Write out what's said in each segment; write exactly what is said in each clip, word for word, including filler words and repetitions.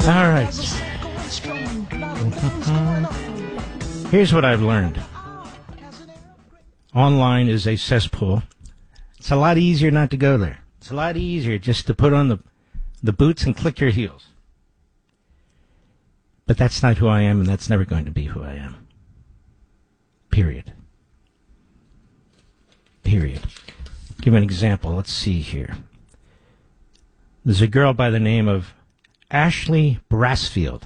All right. Here's what I've learned. Online is a cesspool. It's a lot easier not to go there. It's a lot easier just to put on the, the boots and click your heels. But that's not who I am, and that's never going to be who I am. Period. Period. Give an example. Let's see here. There's a girl by the name of Ashley Brassfield.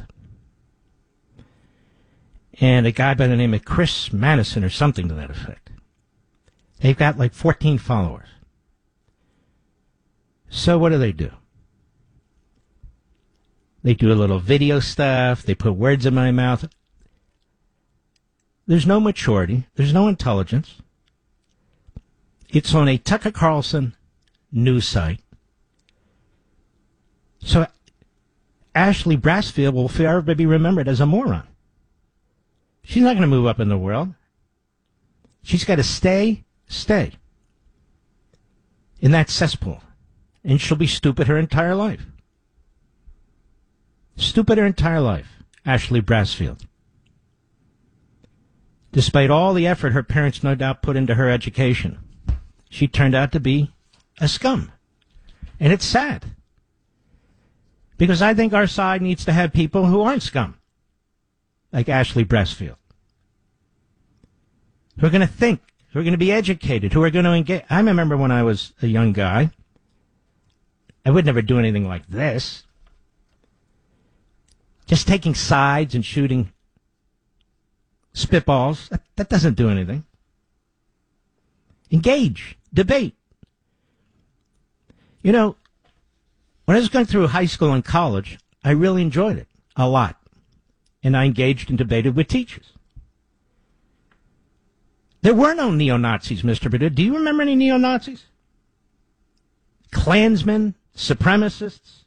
And a guy by the name of Chris Madison, or something to that effect. They've got like fourteen followers. So what do they do? They do a little video stuff. They put words in my mouth. There's no maturity. There's no intelligence. It's on a Tucker Carlson news site. So Ashley Brassfield will forever be remembered as a moron. She's not going to move up in the world. She's got to stay, stay in that cesspool. And she'll be stupid her entire life. Stupid her entire life, Ashley Brassfield. Despite all the effort her parents no doubt put into her education, she turned out to be a scum. And it's sad. Because I think our side needs to have people who aren't scum. Like Ashley Brassfield. Who are going to think, who are going to be educated, who are going to engage. I remember when I was a young guy, I would never do anything like this. Just taking sides and shooting spitballs, that, that doesn't do anything. Engage, debate. You know, when I was going through high school and college, I really enjoyed it a lot. And I engaged and debated with teachers. There were no neo-Nazis, Mister Perdue. Do you remember any neo-Nazis? Klansmen, supremacists?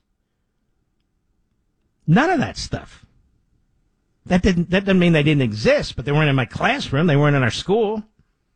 None of that stuff. That didn't, that doesn't mean they didn't exist, but they weren't in my classroom. They weren't in our school.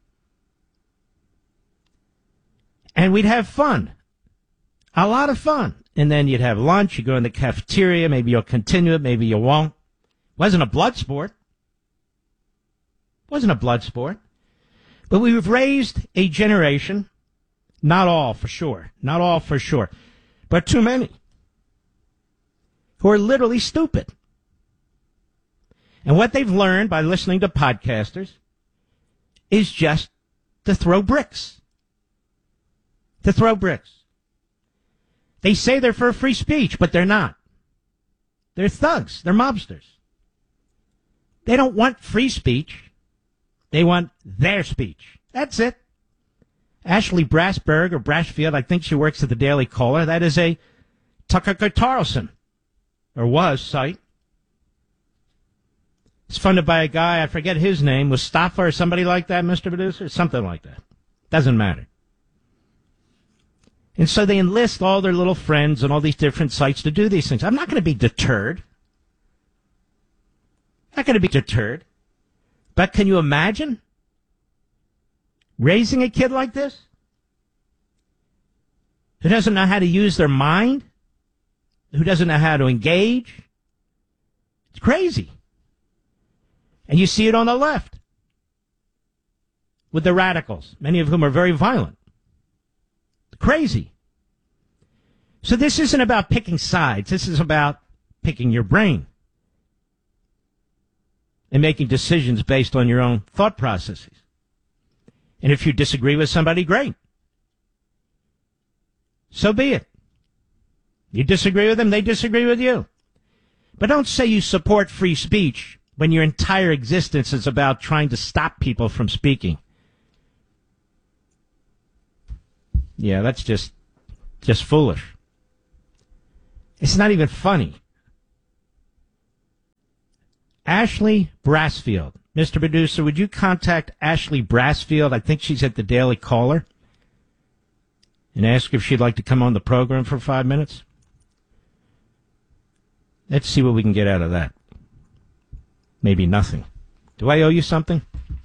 And we'd have fun. A lot of fun. And then you'd have lunch, you go in the cafeteria, maybe you'll continue it, maybe you won't. Wasn't a blood sport. Wasn't a blood sport. But we've raised a generation, not all for sure, not all for sure, but too many, who are literally stupid. And what they've learned by listening to podcasters is just to throw bricks. To throw bricks. They say they're for free speech, but they're not. They're thugs. They're mobsters. They don't want free speech. They want their speech. That's it. Ashley Brassberg or Brassfield, I think she works at the Daily Caller. That is a Tucker Carlson, or was, site. It's funded by a guy, I forget his name, Mustafa or somebody like that, Mister Producer, something like that. Doesn't matter. And so they enlist all their little friends and all these different sites to do these things. I'm not going to be deterred. Not going to be deterred. But can you imagine raising a kid like this? Who doesn't know how to use their mind? Who doesn't know how to engage? It's crazy. And you see it on the left with the radicals, many of whom are very violent. Crazy. So this isn't about picking sides. This is about picking your brain and making decisions based on your own thought processes. And if you disagree with somebody, great. So be it. You disagree with them, they disagree with you. But don't say you support free speech when your entire existence is about trying to stop people from speaking. Yeah, that's just just foolish. It's not even funny. Ashley Brassfield. Mister Producer, would you contact Ashley Brassfield? I think she's at the Daily Caller. And ask if she'd like to come on the program for five minutes. Let's see what we can get out of that. Maybe nothing. Do I owe you something?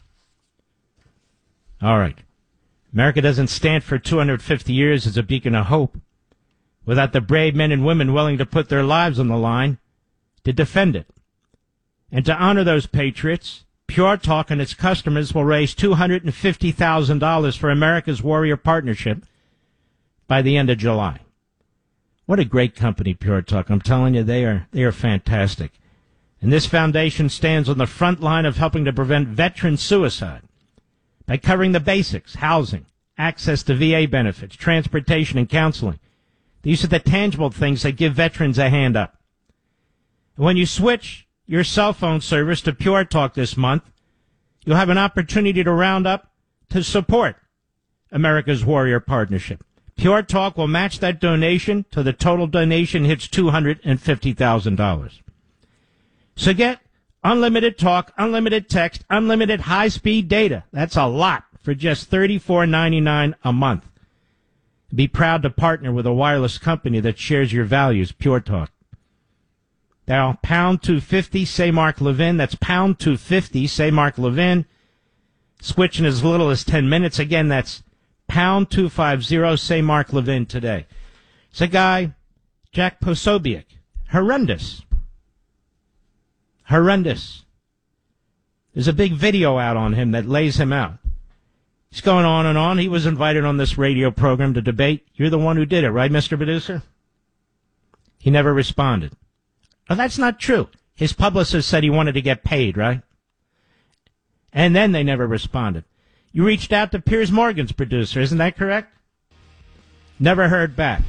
All right. America doesn't stand for two hundred fifty years as a beacon of hope without the brave men and women willing to put their lives on the line to defend it. And to honor those patriots, Pure Talk and its customers will raise two hundred fifty thousand dollars for America's Warrior Partnership by the end of July. What a great company, Pure Talk. I'm telling you, they are they are fantastic. And this foundation stands on the front line of helping to prevent veteran suicide by covering the basics: housing, access to V A benefits, transportation, and counseling. These are the tangible things that give veterans a hand up. When you switch your cell phone service to Pure Talk this month, you'll have an opportunity to round up to support America's Warrior Partnership. Pure Talk will match that donation till the total donation hits two hundred fifty thousand dollars. So get unlimited talk, unlimited text, unlimited high-speed data. That's a lot for just thirty-four ninety-nine a month. Be proud to partner with a wireless company that shares your values, Pure Talk. Now, pound two fifty, say Mark Levin. That's pound two fifty, say Mark Levin. Switch in as little as ten minutes. Again, that's pound two fifty, say Mark Levin today. It's a guy, Jack Posobiec. Horrendous. Horrendous. There's a big video out on him that lays him out. He's going on and on. He was invited on this radio program to debate. You're the one who did it, right, Mister Producer? He never responded. Oh, that's not true. His publicist said he wanted to get paid, right? And then they never responded. You reached out to Piers Morgan's producer, isn't that correct? Never heard back.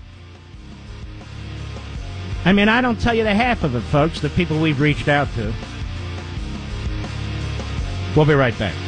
I mean, I don't tell you the half of it, folks, the people we've reached out to. We'll be right back.